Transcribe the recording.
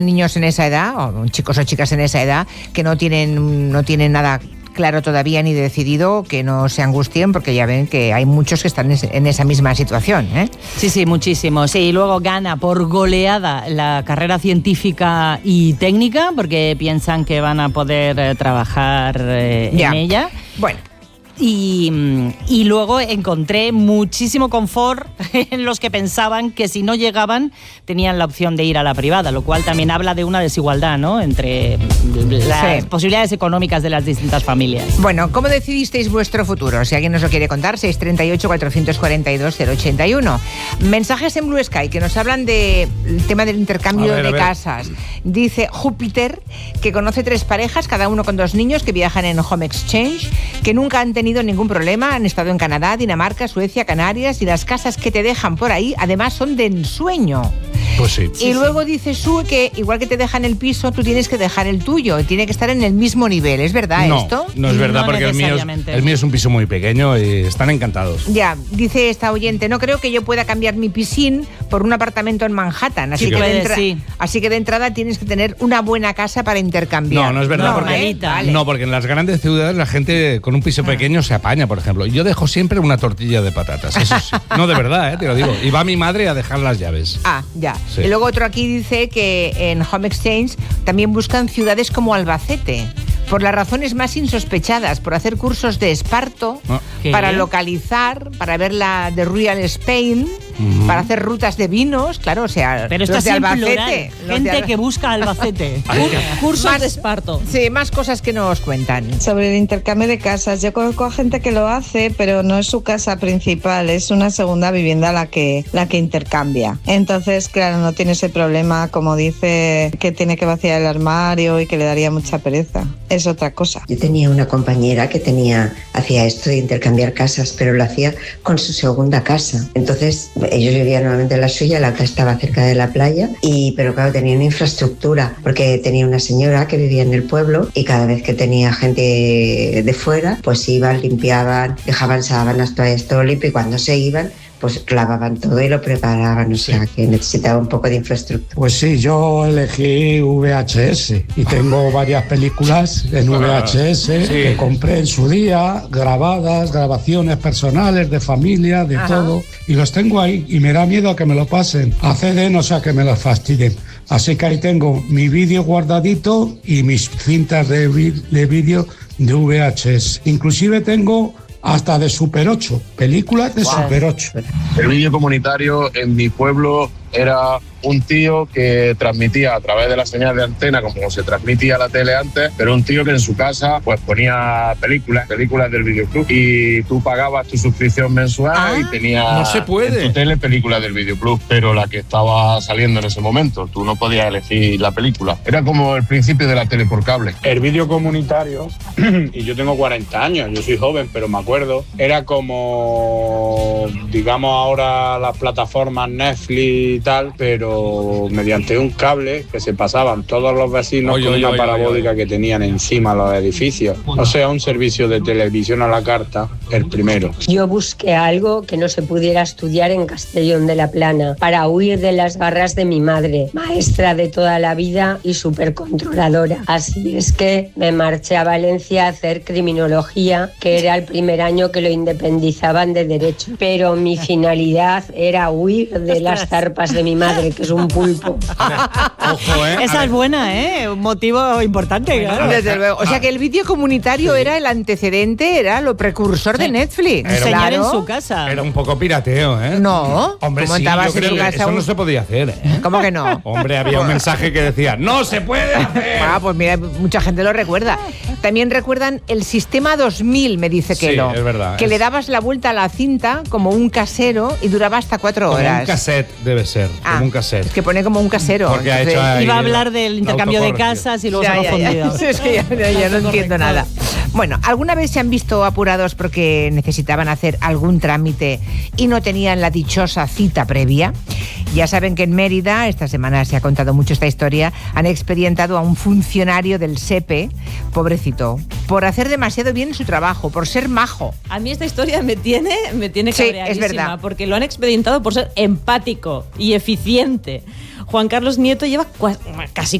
Niños en esa edad, o chicos o chicas en esa edad, que no tienen nada claro todavía ni decidido, que no se angustien, porque ya ven que hay muchos que están en esa misma situación, ¿eh? Sí, muchísimos. Sí, y luego gana por goleada la carrera científica y técnica, porque piensan que van a poder trabajar en ella. Bueno. Y luego encontré muchísimo confort en los que pensaban que si no llegaban tenían la opción de ir a la privada, lo cual también habla de una desigualdad, ¿no?, entre las posibilidades económicas de las distintas familias. Bueno, ¿cómo decidisteis vuestro futuro? Si alguien nos lo quiere contar, 638-442-081. Mensajes en Blue Sky que nos hablan del tema del intercambio de casas. Dice Júpiter que conoce 3 parejas, cada uno con 2 niños, que viajan en Home Exchange, que nunca han tenido ningún problema, han estado en Canadá, Dinamarca, Suecia, Canarias, y las casas que te dejan por ahí además son de ensueño. Pues sí. Y luego dice Sue que igual que te dejan el piso, tú tienes que dejar el tuyo, tiene que estar en el mismo nivel. ¿Es verdad esto? No es verdad, porque el mío es un piso muy pequeño y están encantados. Ya, dice esta oyente, no creo que yo pueda cambiar mi piscín por un apartamento en Manhattan, así que de entrada tienes que tener una buena casa para intercambiar. No es verdad, porque en las grandes ciudades la gente con un piso pequeño se apaña, por ejemplo. Yo dejo siempre una tortilla de patatas, eso sí. No, de verdad, te lo digo. Y va mi madre a dejar las llaves. Ah, ya. Sí. Y luego otro aquí dice que en Home Exchange también buscan ciudades como Albacete, por las razones más insospechadas, por hacer cursos de esparto, para localizar, para ver la de Real Spain, para hacer rutas de vinos, claro, o sea, pero los de Albacete. Gente que busca Albacete. Cursos de esparto. Sí, más cosas que nos cuentan. Sobre el intercambio de casas, yo conozco a gente que lo hace, pero no es su casa principal, es una segunda vivienda la que intercambia. Entonces, claro, no tiene ese problema, como dice, que tiene que vaciar el armario y que le daría mucha pereza. Es otra cosa. Yo tenía una compañera que hacía esto de intercambiar casas, pero lo hacía con su segunda casa. Entonces, ellos vivían normalmente en la suya, la otra estaba cerca de la playa, pero claro, tenía una infraestructura, porque tenía una señora que vivía en el pueblo y cada vez que tenía gente de fuera, pues iban, limpiaban, dejaban sábanas, toallas, todo limpio, y cuando se iban, pues lavaban todo y lo preparaban, o sea que necesitaba un poco de infraestructura. Pues sí, yo elegí VHS y tengo varias películas en VHS que compré en su día, grabaciones personales, de familia, de todo, y los tengo ahí y me da miedo a que me lo pasen a CD, no sea que me los fastidien. Así que ahí tengo mi vídeo guardadito y mis cintas de vídeo de VHS. Inclusive tengo hasta de Super 8, películas de Super 8. El vídeo comunitario en mi pueblo era un tío que transmitía a través de la señal de antena, como se transmitía la tele antes, pero un tío que en su casa pues ponía películas del videoclub, y tú pagabas tu suscripción mensual y tenías en tu tele películas del videoclub, pero la que estaba saliendo en ese momento, tú no podías elegir la película. Era como el principio de la tele por cable. El vídeo comunitario, y yo tengo 40 años, yo soy joven, pero me acuerdo, era como, digamos ahora las plataformas Netflix y tal, pero mediante un cable que se pasaban todos los vecinos con una parabólica que tenían encima los edificios. O sea, un servicio de televisión a la carta, el primero. Yo busqué algo que no se pudiera estudiar en Castellón de la Plana para huir de las garras de mi madre, maestra de toda la vida y súper controladora. Así es que me marché a Valencia a hacer criminología, que era el primer año que lo independizaban de derecho. Pero mi finalidad era huir de las zarpas de mi madre, que es un pulpo. Ojo, Esa es buena, un motivo importante, claro. Desde luego. O sea que el vídeo comunitario era el antecedente, era lo precursor de Netflix. Enseñar en su casa. Era un poco pirateo, ¿eh? No. Hombre, sí, yo creo que eso no se podía hacer, ¿eh? ¿Cómo que no? Hombre, había un mensaje que decía, ¡no se puede hacer! Pues mira, mucha gente lo recuerda. También recuerdan el sistema 2000, me dice Kelo. Sí, es verdad. Que le dabas la vuelta a la cinta como un casero y duraba hasta 4 horas. Como un cassette debe ser, como un cassette. Es que pone como un casero. Porque ha hecho iba a hablar del intercambio de casas y luego se ha confundido. Es que ya no entiendo nada. Bueno, ¿alguna vez se han visto apurados porque necesitaban hacer algún trámite y no tenían la dichosa cita previa? Ya saben que en Mérida, esta semana se ha contado mucho esta historia, han expedientado a un funcionario del SEPE, pobrecito, por hacer demasiado bien su trabajo, por ser majo. A mí esta historia me tiene cabreadísima, sí, es verdad, porque lo han expedientado por ser empático y eficiente. Juan Carlos Nieto lleva casi